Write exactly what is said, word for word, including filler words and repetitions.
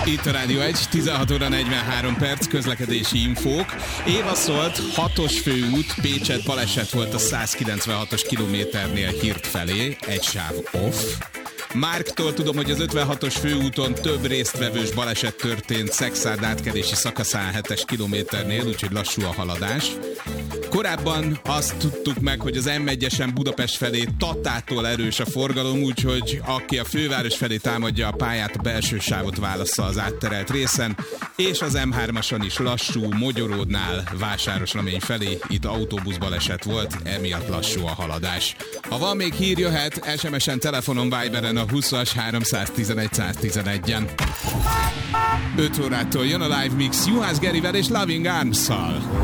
Itt a Rádió egy, tizenhat óra negyvenhárom perc, közlekedési infók. Éva szólt, hatos főút, Pécset, baleset volt a százkilencvenhatos kilométernél Hirt felé, egy sáv off. Márktól tudom, hogy az ötvenhatos főúton több résztvevős baleset történt Szexárd átkelési szakaszán hetes kilométernél, úgyhogy lassú a haladás. Korábban azt tudtuk meg, hogy az em egyesen Budapest felé Tatától erős a forgalom, úgyhogy aki a főváros felé támadja a pályát, a belső sávot válassza az átterelt részen, és az em hármason is lassú, Mogyoródnál Vásárosnamény felé, itt autóbuszbaleset volt, emiatt lassú a haladás. Ha van még hír, jöhet es em es-en, telefonon, Viberen a húszas háromszáztizenegy száztizenegyen. öt órától jön a live mix Juhász Gerivel és Loving Arms-szal.